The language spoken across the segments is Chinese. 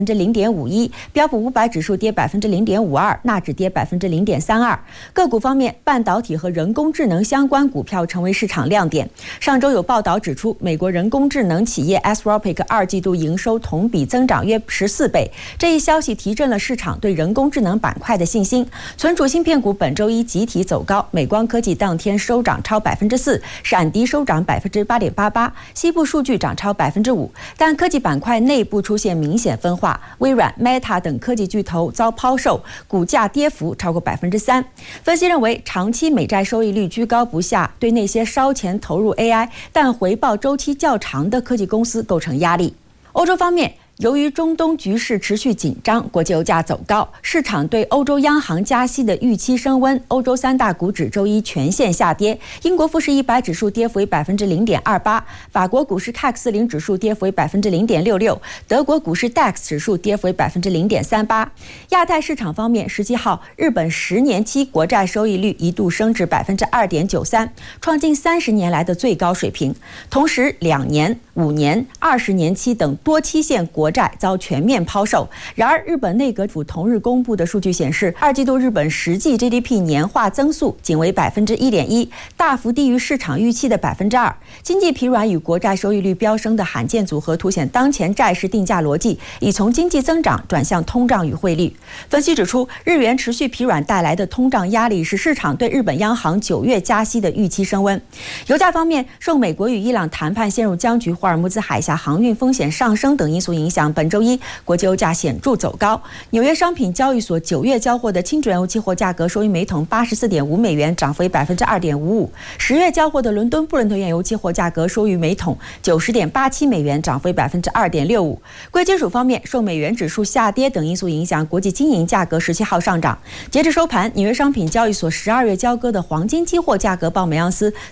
0.51%，标普500指数跌0.52%，纳指跌0.32%。个股方面，半导体和人工智能相关股票成为市场亮点。上周有报道指出，美国人工智能企业 Anthropic 2季度营收同比增长约14倍，这一消息提振了市场对人工智能板块的信心。存储芯片股本周一集体走高，美光科技当天收涨超4%，闪迪收涨8.88%，西部数据涨超5%，但科技板块内部出现明显分化。微软、Meta 等科技巨头遭抛售，股价跌幅超过3%。分析认为，长期美债收益率居高不下，对那些烧钱投入 AI 但回报周期较长的科技公司构成压力。欧洲方面，由于中东局势持续紧张，国际油价走高，市场对欧洲央行加息的预期升温，欧洲三大股指周一全线下跌。英国富时100指数跌幅为0.28%，法国股市 CAC 40指数跌幅为0.66%，德国股市 DAX 指数跌幅为0.38%。亚太市场方面，17号，日本10年期国债收益率一度升至2.93%，创近30年来的最高水平。同时，2年、5年、20年期等多期限国债遭全面抛售。然而，日本内阁府同日公布的数据显示，2季度日本实际 GDP 年化增速仅为1.1%，大幅低于市场预期的2%。经济疲软与国债收益率飙升的罕见组合，凸显当前债市定价逻辑已从经济增长转向通胀与汇率。分析指出，日元持续疲软带来的通胀压力，使市场对日本央行9月加息的预期升温。油价方面，受美国与伊朗谈判陷入僵局、霍尔木兹海峡航运风险上升等因素影响，本周一国际油价显著走高。纽约商品交易所9月交货的轻质原油期货价格收于每桶84.5美元，涨幅为2.55%。10月交货的伦敦布伦特原油期货价格收于每桶90.87美元，涨幅为2.65%。贵金属方面，受美元指数下跌等因素影响，国际金银价格17号上涨。截至收盘，纽约商品交易所12月交割的黄金期货价格报每盎司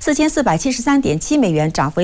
4473.7美元，涨幅为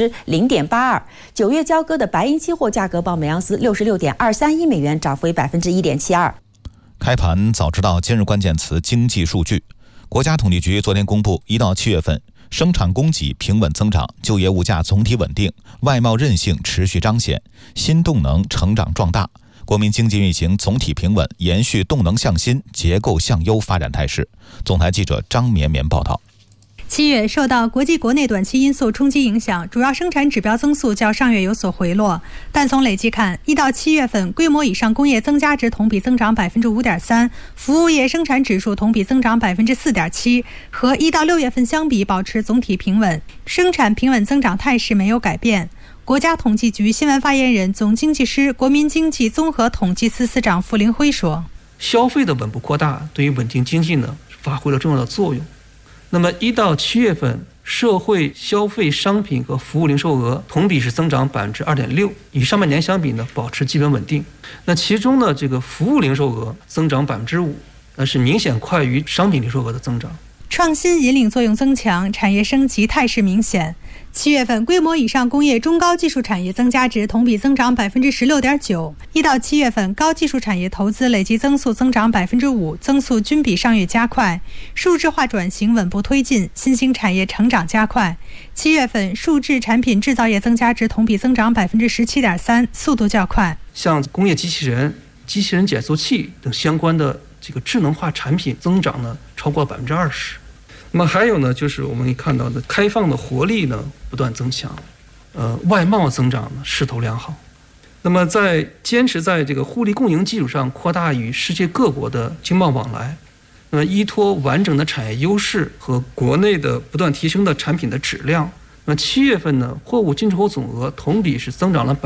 0.82%。9月交割的白银期货价格报每盎司66.231美元，涨幅为1.72%。 开盘早知道今日关键词经济数据。国家统计局昨天公布，1到7月份生产供给平稳增长，就业物价总体稳定，外贸韧性持续彰显，新动能成长壮大，国民经济运行总体平稳，延续动能向新、结构向优发展态势。总台记者张绵绵报道。 7月受到国际国内短期因素冲击影响，主要生产指标增速较上月有所回落，但从累计看，1到7月份规模以上工业增加值同比增长5.3%，服务业生产指数同比增长4.7%，和1到6月份相比保持总体平稳，生产平稳增长态势没有改变。国家统计局新闻发言人、总经济师、国民经济综合统计司司长傅凌辉说：“ 消费的稳步扩大对于稳定经济呢发挥了重要的作用。那么1到7月份，社会消费商品和服务零售额同比是增长2.6%，与上半年相比呢保持基本稳定。那其中呢，这个服务零售额增长5%，那是明显快于商品零售额的增长。 创新引领作用增强，产业升级态势明显。7月份规模以上工业中高技术产业增加值同比增长16.9%，1到7月份高技术产业投资累计增速增长5%，增速均比上月加快。数字化转型稳步推进，新兴产业成长加快。7月份数字产品制造业增加值同比增长17.3%，速度较快。 像工业机器人、机器人减速器等相关的这个智能化产品增长呢超过20%。那么还有呢，就是我们看到的开放的活力呢不断增强，外贸增长呢势头良好。那么在坚持在这个互利共赢基础上扩大与世界各国的经贸往来，那么依托完整的产业优势和国内的不断提升的产品的质量，那么7月份呢，货物进出口总额同比是增长了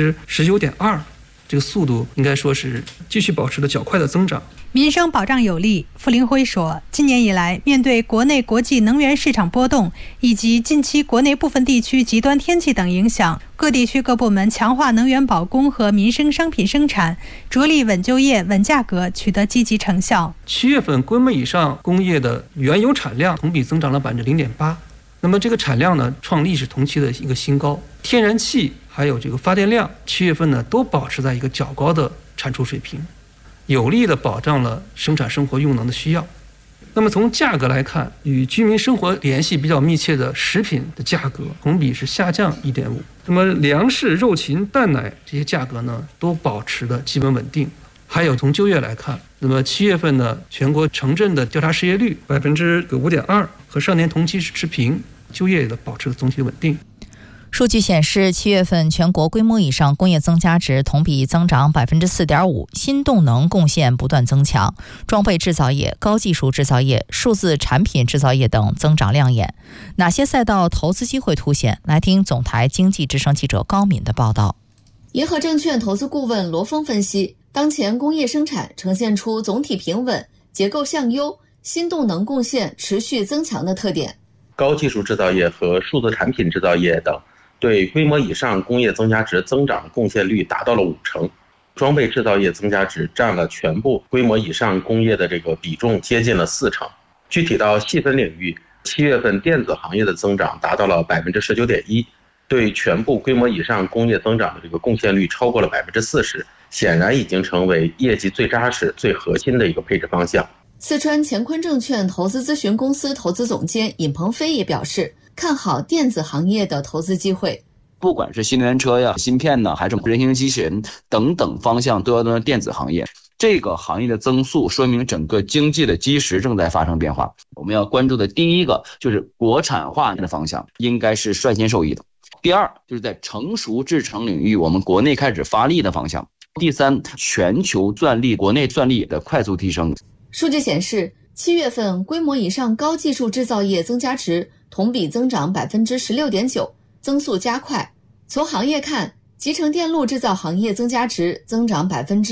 19.2%，这个速度应该说是继续保持了较快的增长。 民生保障有力，傅凌辉说，今年以来，面对国内国际能源市场波动以及近期国内部分地区极端天气等影响，各地区各部门强化能源保供和民生商品生产，着力稳就业、稳价格，取得积极成效。 7月份规模以上工业的原油产量同比增长了0.8%，那么这个产量呢创历史同期的一个新高。天然气还有这个发电量7月份呢都保持在一个较高的产出水平，有力地保障了生产生活用能的需要。 那么从价格来看，与居民生活联系比较密切的食品的价格同比是下降 1.5%。那么粮食、肉禽、蛋奶这些价格呢，都保持的基本稳定。还有从就业来看，那么7月份呢，全国城镇的调查失业率5.2%，和上年同期是持平，就业的保持了总体稳定。 数据显示，7月份全国规模以上工业增加值同比增长 4.5%， 新动能贡献不断增强，装备制造业、高技术制造业、数字产品制造业等增长亮眼。哪些赛道投资机会凸显？来听总台经济之声记者高敏的报道。 银河证券投资顾问罗峰分析，当前工业生产呈现出总体平稳、结构向优、新动能贡献持续增强的特点。 高技术制造业和数字产品制造业等对规模以上工业增加值增长的贡献率达到了50%，装备制造业增加值占了全部规模以上工业的这个比重接近了40%。具体到细分领域，7月份电子行业的增长达到了 19.1%， 对全部规模以上工业增长的这个贡献率超过了 40%， 显然已经成为业绩最扎实、最核心的一个配置方向。 四川乾坤证券投资咨询公司投资总监尹鹏飞也表示，看好电子行业的投资机会。 不管是新能源车呀、芯片呢，还是人形机器人等等方向，都要到电子行业。这个行业的增速说明整个经济的基石正在发生变化。我们要关注的第一个就是国产化的方向，应该是率先受益的。第二，就是在成熟制程领域，我们国内开始发力的方向。第三，全球专利、国内专利的快速提升。 数据显示，7月份规模以上高技术制造业增加值同比增长 16.9%， 增速加快。从行业看，集成电路制造行业增加值增长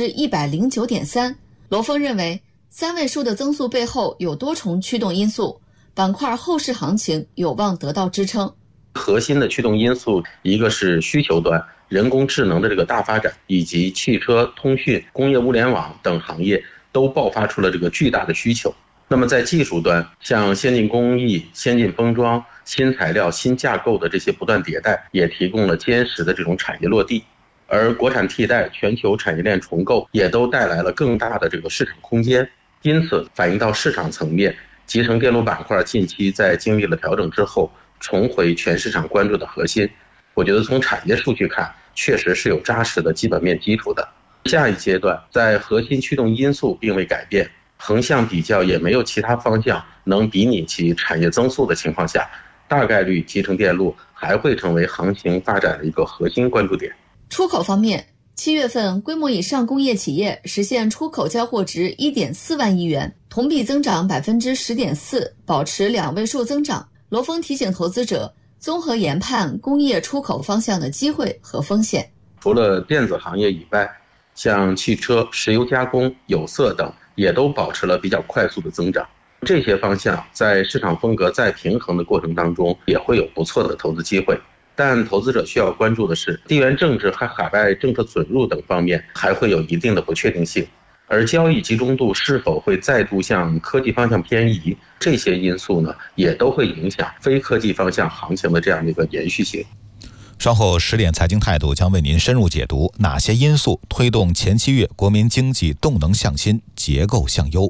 109.3%。 罗峰认为3位数的增速背后有多重驱动因素，板块后市行情有望得到支撑。 核心的驱动因素，一个是需求端，人工智能的这个大发展，以及汽车、通讯、工业物联网等行业都爆发出了这个巨大的需求。那么在技术端，像先进工艺、先进封装、新材料、新架构的这些不断迭代，也提供了坚实的这种产业落地。而国产替代、全球产业链重构也都带来了更大的这个市场空间。因此反映到市场层面，集成电路板块近期在经历了调整之后，重回全市场关注的核心。我觉得从产业数据看，确实是有扎实的基本面基础的。下一阶段，在核心驱动因素并未改变，横向比较也没有其他方向能比拟其产业增速的情况下，大概率集成电路还会成为行情发展的一个核心关注点。 出口方面，7月份规模以上工业企业实现出口交货值 1.4 万亿元，同比增长 10.4%， 保持2位数增长。罗峰提醒投资者综合研判工业出口方向的机会和风险。 除了电子行业以外，像汽车、石油加工、有色等也都保持了比较快速的增长。这些方向在市场风格再平衡的过程当中，也会有不错的投资机会。但投资者需要关注的是，地缘政治和海外政策准入等方面还会有一定的不确定性，而交易集中度是否会再度向科技方向偏移，这些因素呢，也都会影响非科技方向行情的这样的一个延续性。 稍后10点财经态度将为您深入解读哪些因素推动前7月国民经济动能向新、结构向优。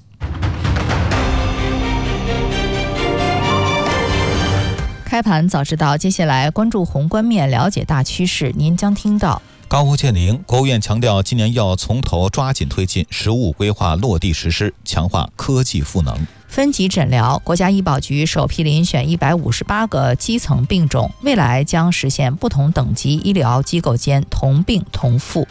开盘早知道，接下来关注宏观面，了解大趋势。您将听到高屋建瓴，国务院强调今年要从头抓紧推进“十五”规划落地实施，强化科技赋能。 分级诊疗，国家医保局首批遴选158个基层病种，未来将实现不同等级医疗机构间同病同付。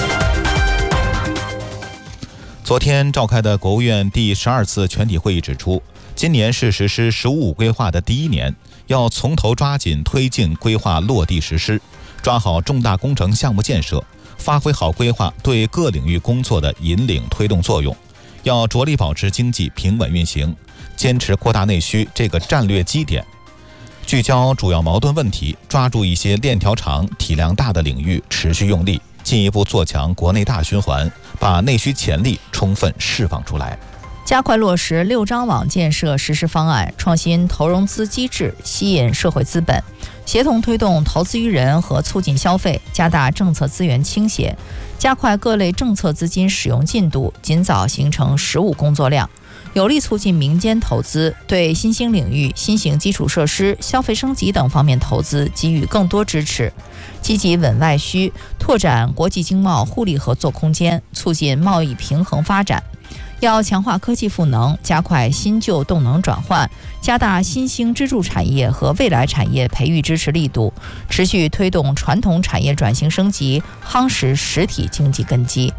昨天召开的国务院第12次全体会议指出，今年是实施“十五”规划的第1年，要从头抓紧推进规划落地实施，抓好重大工程项目建设，发挥好规划对各领域工作的引领推动作用。要着力保持经济平稳运行，坚持扩大内需这个战略基点，聚焦主要矛盾问题，抓住一些链条长、体量大的领域持续用力，进一步做强国内大循环，把内需潜力充分释放出来。 加快落实6张网建设实施方案，创新投融资机制，吸引社会资本，协同推动投资于人和促进消费，加大政策资源倾斜，加快各类政策资金使用进度，尽早形成“15”工作量， 有力促进民间投资，对新兴领域、新型基础设施、消费升级等方面投资给予更多支持，积极稳外需，拓展国际经贸互利合作空间，促进贸易平衡发展。要强化科技赋能，加快新旧动能转换，加大新兴支柱产业和未来产业培育支持力度，持续推动传统产业转型升级，夯实实体经济根基。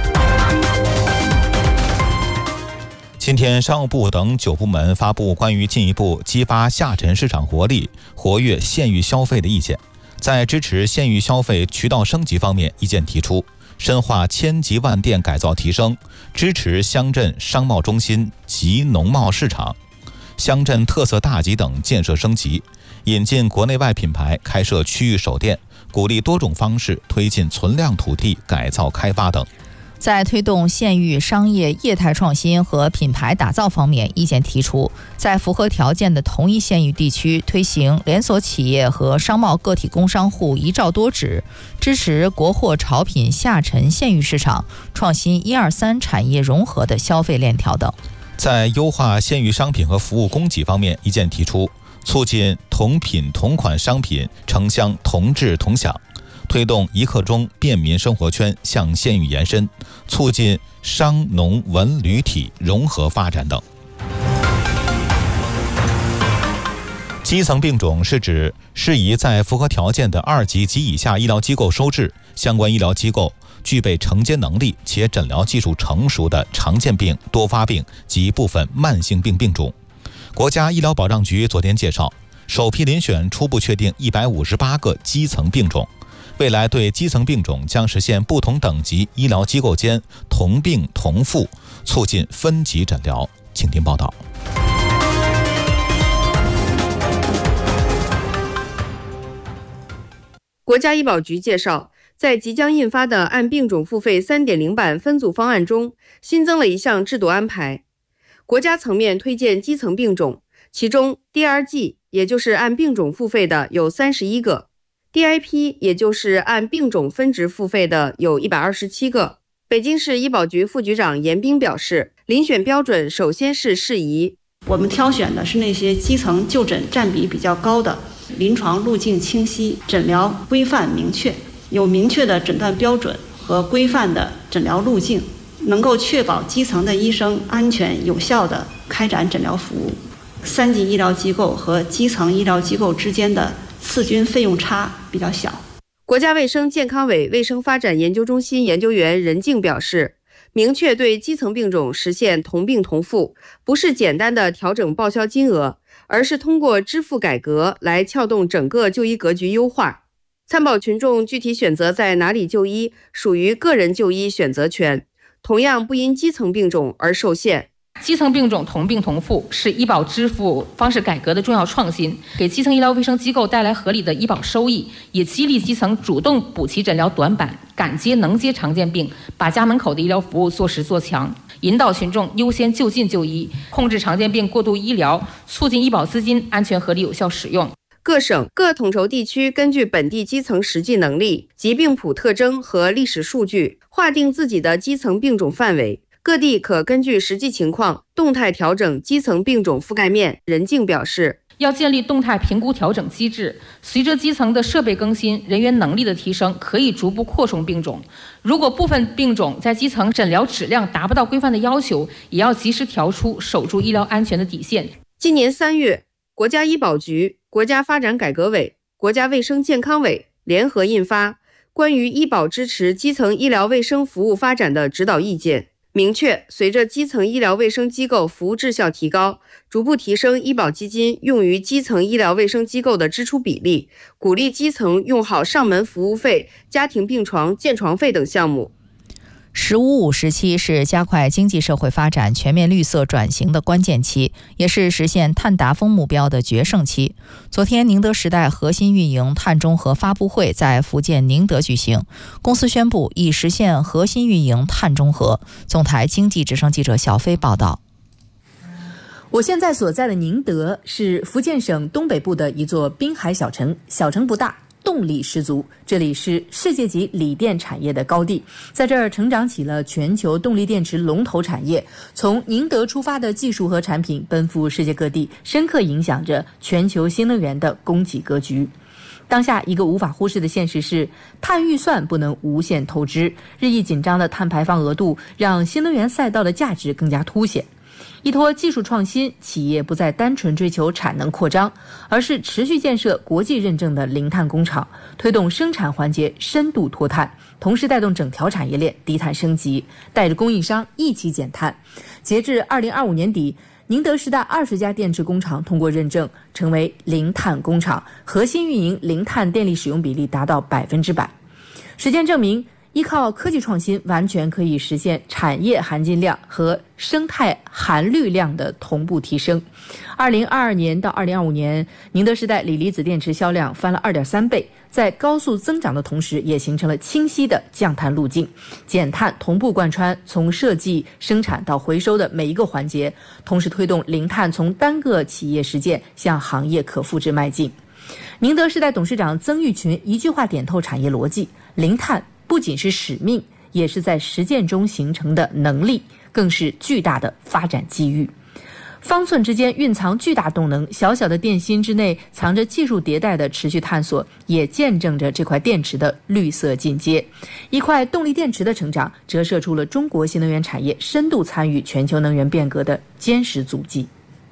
今天，商务部等9部门发布关于进一步激发下沉市场活力、活跃县域消费的意见。在支持县域消费渠道升级方面，意见提出深化千级万店改造提升，支持乡镇商贸中心及农贸市场、乡镇特色大集等建设升级，引进国内外品牌开设区域首店，鼓励多种方式推进存量土地改造开发等。 在推动县域商业业态创新和品牌打造方面，意见提出，在符合条件的同一县域地区推行连锁企业和商贸个体工商户一照多指，支持国货潮品下沉县域市场，创新1、2、3产业融合的消费链条等。 在优化县域商品和服务供给方面，意见提出，促进同品同款商品城乡同质同享，推动一刻钟便民生活圈向县域延伸，促进商农文旅体融合发展等。基层病种是指适宜在符合条件的2级及以下医疗机构收治，相关医疗机构具备承接能力且诊疗技术成熟的常见病、多发病及部分慢性病病种。国家医疗保障局昨天介绍，首批遴选初步确定158个基层病种。未来对基层病种将实现不同等级医疗机构间同病同付，促进分级诊疗。请听报道。 国家医保局介绍，在即将印发的按病种付费 3.0 版分组方案中，新增了一项制度安排。国家层面推荐基层病种，其中 DRG 也就是按病种付费的有31个。DIP 也就是按病种分值付费的有127个。北京市医保局副局长严彬表示，遴选标准首先是适宜， 我们挑选的是那些基层就诊占比比较高的，临床路径清晰，诊疗规范明确，有明确的诊断标准和规范的诊疗路径，能够确保基层的医生安全有效地开展诊疗服务。3级医疗机构和基层医疗机构之间的次均费用差比较小。 国家卫生健康委卫生发展研究中心研究员任静表示，明确对基层病种实现同病同付，不是简单的调整报销金额，而是通过支付改革来撬动整个就医格局优化。参保群众具体选择在哪里就医，属于个人就医选择权，同样不因基层病种而受限。 基层病种同病同付是医保支付方式改革的重要创新，给基层医疗卫生机构带来合理的医保收益，也激励基层主动补齐诊疗短板，敢接能接常见病，把家门口的医疗服务做实做强，引导群众优先就近就医，控制常见病过度医疗，促进医保资金安全合理有效使用。 各省各统筹地区根据本地基层实际能力、疾病谱特征和历史数据，划定自己的基层病种范围。各地可根据实际情况动态调整基层病种覆盖面。任静表示， 要建立动态评估调整机制，随着基层的设备更新、人员能力的提升，可以逐步扩充病种。如果部分病种在基层诊疗质量达不到规范的要求，也要及时调出，守住医疗安全的底线。 今年3月，国家医保局、国家发展改革委、国家卫生健康委联合印发《关于医保支持基层医疗卫生服务发展的指导意见》，明确，随着基层医疗卫生机构服务质效提高，逐步提升医保基金用于基层医疗卫生机构的支出比例，鼓励基层用好上门服务费、家庭病床、建床费等项目。 “15+5”时期是加快经济社会发展、全面绿色转型的关键期，也是实现碳达峰目标的决胜期。昨天，宁德时代核心运营碳中和发布会在福建宁德举行，公司宣布已实现核心运营碳中和。总台经济之声记者小飞报道。 我现在所在的宁德是福建省东北部的一座滨海小城，小城不大， 动力十足。这里是世界级锂电产业的高地，在这儿成长起了全球动力电池龙头产业。从宁德出发的技术和产品奔赴世界各地，深刻影响着全球新能源的供给格局。当下一个无法忽视的现实是，碳预算不能无限透支，日益紧张的碳排放额度让新能源赛道的价值更加凸显。依托技术创新，企业不再单纯追求产能扩张，而是持续建设国际认证的零碳工厂，推动生产环节深度脱碳，同时带动整条产业链低碳升级，带着供应商一起减碳。截至2025年底，宁德时代20家电池工厂通过认证，成为零碳工厂，核心运营零碳电力使用比例达到100%。实践证明，依靠科技创新，完全可以实现产业含金量和生态含氯量的同步提升。2022年到2025年，宁德时代锂离子电池销量翻了2.3倍，在高速增长的同时，也形成了清晰的降碳路径，减碳同步贯穿从设计、生产到回收的每一个环节，同时推动零碳从单个企业实践向行业可复制迈进。宁德时代董事长曾毓群一句话点透产业逻辑：零碳不仅是使命，也是在实践中形成的能力，更是巨大的发展机遇。方寸之间蕴藏巨大动能，小小的电芯之内藏着技术迭代的持续探索，也见证着这块电池的绿色进阶。一块动力电池的成长，折射出了中国新能源产业深度参与全球能源变革的坚实足迹。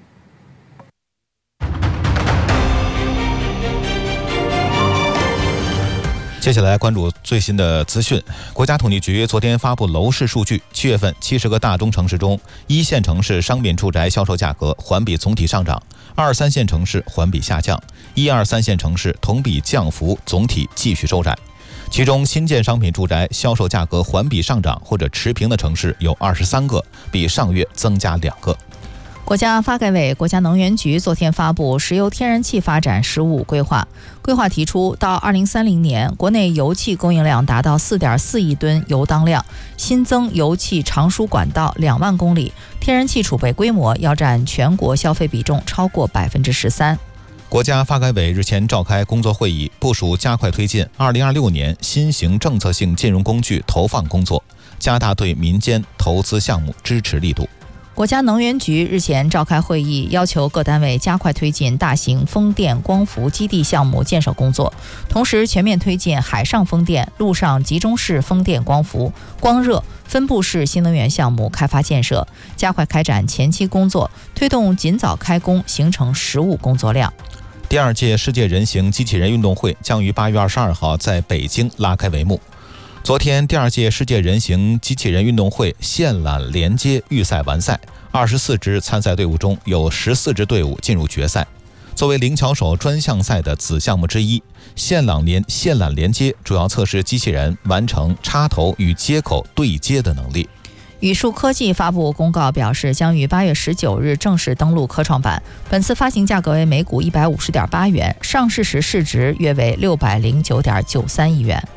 接下来关注最新的资讯。国家统计局昨天发布楼市数据，7月份70个大中城市中，1线城市商品住宅销售价格环比总体上涨，2、3线城市环比下降，1、2、3线城市同比降幅总体继续收窄。其中新建商品住宅销售价格环比上涨或者持平的城市有23个，比上月增加2个。 国家发改委、国家能源局昨天发布石油天然气发展“十五”规划。规划提出，到2030年，国内油气供应量达到4.4亿吨油当量，新增油气长输管道2万公里，天然气储备规模要占全国消费比重超过13%。 国家发改委日前召开工作会议，部署加快推进2026年新型政策性金融工具投放工作，加大对民间投资项目支持力度。 国家能源局日前召开会议，要求各单位加快推进大型风电光伏基地项目建设工作，同时全面推进海上风电、陆上集中式风电光伏、光热、分布式新能源项目开发建设，加快开展前期工作，推动尽早开工，形成实务工作量。 第2届世界人形机器人运动会将于8月22号在北京拉开帷幕。昨天，第2届世界人形机器人运动会线缆连接预赛完赛，24支参赛队伍中有14支队伍进入决赛。作为灵巧手专项赛的子项目之一，线缆连接主要测试机器人完成插头与接口对接的能力。 宇树科技发布公告表示，将于8月19日正式登陆科创板，本次发行价格为每股150.8元，上市时市值约为609.93亿元。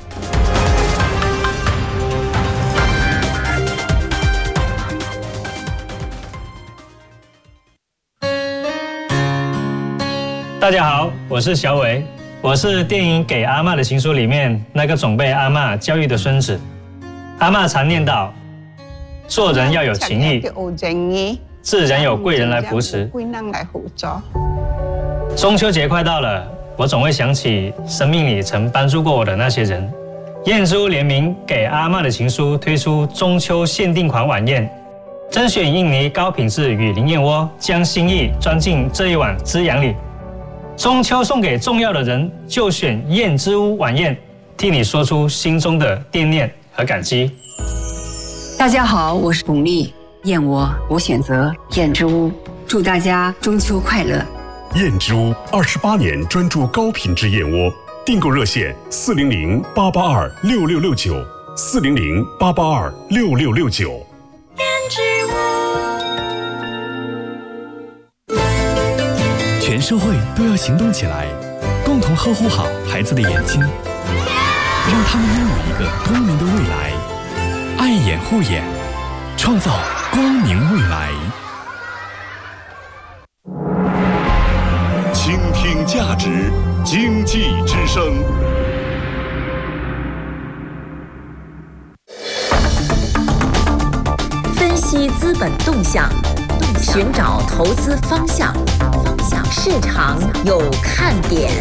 大家好，我是小伟，我是电影《给阿嬷的情书》里面那个总被阿嬷教育的孙子。阿嬷常念叨，做人要有情义，自然有贵人来扶持。中秋节快到了，我总会想起生命里曾帮助过我的那些人。燕之屋联名《给阿嬷的情书》推出中秋限定款晚宴，甄选印尼高品质雨林燕窝，将心意装进这一碗滋养里。中秋送给重要的人，就选燕之屋晚宴，替你说出心中的惦念和感激。 大家好，我是巩俐，燕窝我选择燕之屋，祝大家中秋快乐。 燕之屋28年专注高品质燕窝，订购热线400-882-6669，400-882-6669。 燕之屋。全社会都要行动起来，共同呵护好孩子的眼睛，让他们拥有一个光明的未来。爱眼护眼，创造光明未来。 倾听价值， 经济之声。 分析资本动向，寻找投资方向，市场有看点。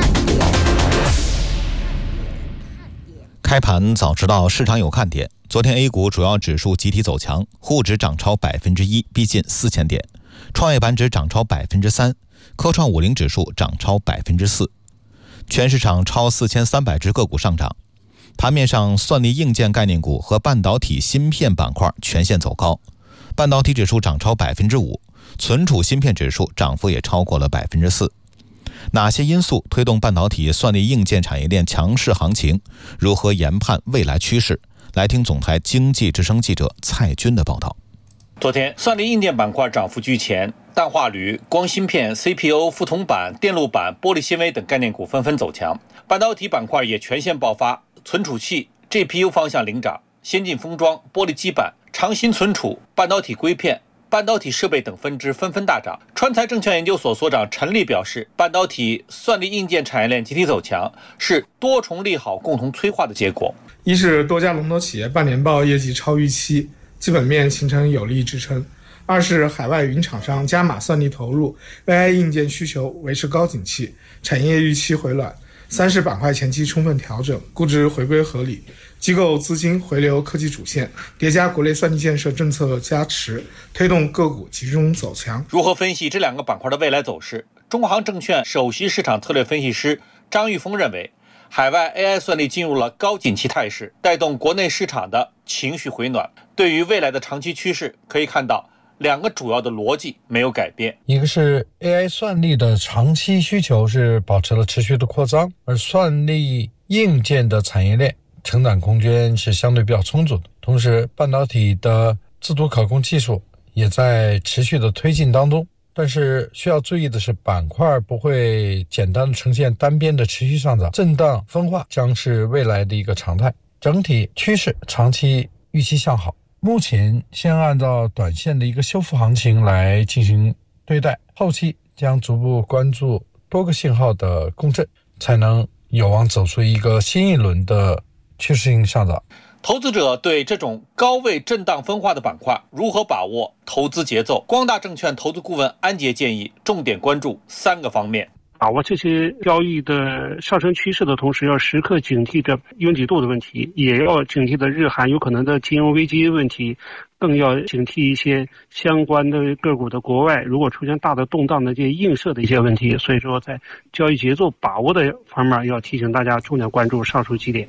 开盘早知道市场有看点。昨天 A 股主要指数集体走强，沪指涨超 1%， 逼近4000点，创业板指涨超 3%， 科创50指数涨超 4%， 全市场超4300只个股上涨。盘面上，算力硬件概念股和半导体芯片板块全线走高，半导体指数涨超 5%， 存储芯片指数涨幅也超过了 4%。哪些因素推动半导体算力硬件产业链强势行情？如何研判未来趋势？来听总台经济之声记者蔡军的报道。 昨天，算力硬件板块涨幅居前，氮化铝、光芯片、CPU、覆铜板、电路板、玻璃纤维等概念股纷纷走强，半导体板块也全线爆发，存储器、GPU 方向领涨，先进封装、玻璃基板、长芯存储、半导体硅片、半导体设备等分支纷纷大涨。川财证券研究所所长陈立表示，半导体算力硬件产业链集体走强，是多重利好共同催化的结果。 一是多家龙头企业半年报业绩超预期，基本面形成有力支撑；二是海外云厂商加码算力投入 ，AI 硬件需求维持高景气，产业预期回暖；三是板块前期充分调整，估值回归合理，机构资金回流科技主线，叠加国内算力建设政策加持，推动个股集中走强。 如何分析这两个板块的未来走势？中航证券首席市场策略分析师张玉峰认为，海外 AI 算力进入了高景气态势，带动国内市场的情绪回暖。对于未来的长期趋势，可以看到两个主要的逻辑没有改变。 一个是 AI 算力的长期需求是保持了持续的扩张，而算力硬件的产业链成长空间是相对比较充足的。同时，半导体的自主可控技术也在持续的推进当中。但是需要注意的是，板块不会简单的呈现单边的持续上涨，震荡分化将是未来的一个常态。整体趋势长期预期向好，目前先按照短线的一个修复行情来进行对待，后期将逐步关注多个信号的共振，才能有望走出一个新一轮的趋势性上涨。 投资者对这种高位震荡分化的板块如何把握投资节奏？光大证券投资顾问安杰建议重点关注3个方面。 把握这些交易的上升趋势的同时，要时刻警惕着拥挤度的问题，也要警惕的日韩有可能的金融危机问题，更要警惕一些相关的个股的国外如果出现大的动荡的这些映射的一些问题。所以说，在交易节奏把握的方面，要提醒大家重点关注上述几点。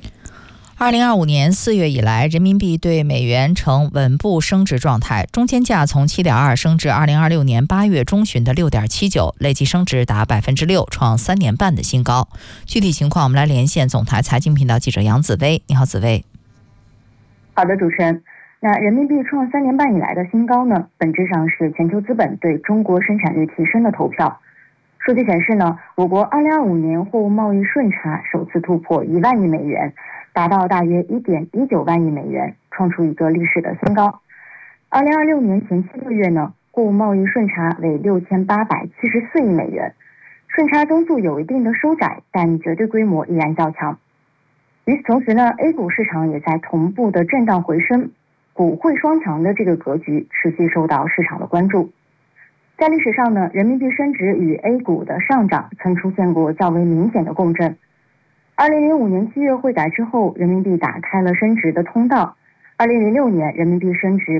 2025年4月以来，人民币对美元呈稳步升值状态，中间价从 7.2 升至2026年8月中旬的 6.79， 累计升值达 6%， 创3年半的新高。具体情况我们来连线总台财经频道记者杨紫薇。你好，紫薇。 好的，主持人。那人民币创3年半以来的新高呢，本质上是全球资本对中国生产率提升的投票。数据显示呢，我国2025年货物贸易顺差首次突破1万亿美元，达到大约 1.19 万亿美元，创出一个历史的新高。2026年前7个月呢，货物贸易顺差为6874亿美元，顺差增速有一定的收窄，但绝对规模依然较强。与此同时呢 ，A 股市场也在同步的震荡回升，股汇双强的这个格局持续受到市场的关注。在历史上呢，人民币升值与 A 股的上涨曾出现过较为明显的共振。2005年7月汇改之后，人民币打开了升值的通道。2006年，人民币升值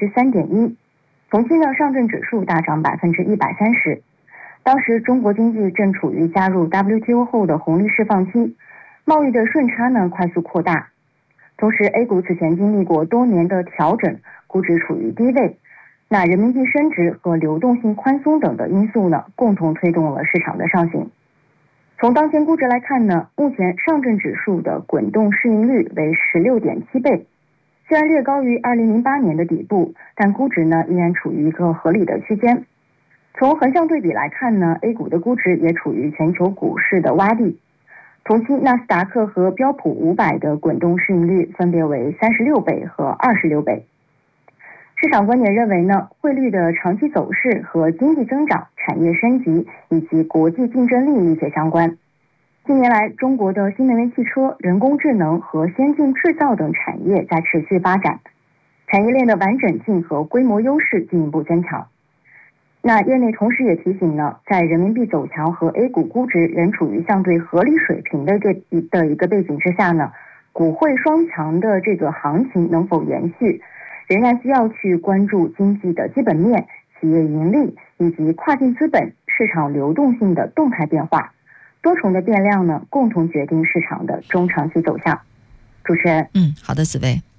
3.1%， 同期呢，上证指数大涨 130%。当时中国经济正处于加入 WTO 后的红利释放期，贸易的顺差呢快速扩大。同时 A 股此前经历过多年的调整，估值处于低位。那人民币升值和流动性宽松等的因素呢，共同推动了市场的上行。从当前估值来看呢，目前上证指数的滚动市盈率为 16.7 倍，虽然略高于2008年的底部，但估值呢依然处于一个合理的区间。从横向对比来看呢 ，A 股的估值也处于全球股市的洼地。同期纳斯达克和标普500的滚动市盈率分别为36倍和26倍。市场观点认为呢，汇率的长期走势和经济增长、产业升级以及国际竞争力密切相关。 近年来，中国的新能源汽车、人工智能和先进制造等产业在持续发展，产业链的完整性和规模优势进一步增强。那业内同时也提醒呢，在人民币走强和 A 股估值仍处于相对合理水平的一个背景之下呢，股汇双强的这个行情能否延续，仍然需要去关注经济的基本面、企业盈利以及跨境资本市场流动性的动态变化。多重的变量呢，共同决定市场的中长期走向。主持人， 好的，紫薇。